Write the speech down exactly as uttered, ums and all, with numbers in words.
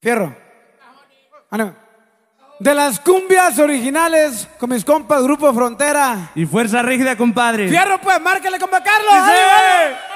Fierro. Ah, no. De las cumbias originales con mis compas Grupo Frontera. Y Fuerza Rígida, compadre. Fierro, pues, márcale, compa Carlos. ¡Dice! ¡Ay, vale!